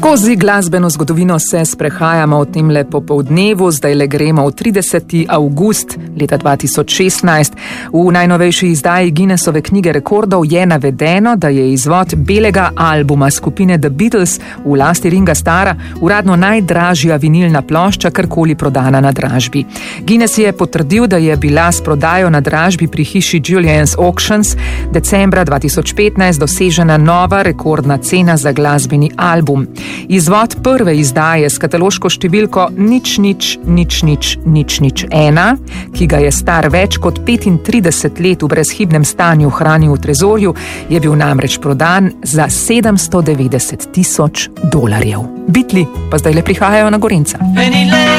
Skozi glasbeno zgodovino se sprehajamo v temle popoldnevu, zdaj le gremo v 30. avgust leta 2016. V najnovejši izdaji Guinnessove knjige rekordov je navedeno, da je izvod belega albuma skupine The Beatles v lasti Ringa Starra uradno najdražja vinilna plošča, karkoli prodana na dražbi. Guinness je potrdil, da je bila s prodajo na dražbi pri hiši Julien's Auctions decembra 2015 dosežena nova rekordna cena za glasbeni album. Izvod prve izdaje s kataloško številko 0000001, ki ga je star več kot 35 let v brezhibnem stanju hranil v trezorju, je bil namreč prodan za $790,000. Beatli pa zdaj le prihajajo na Gorenjca.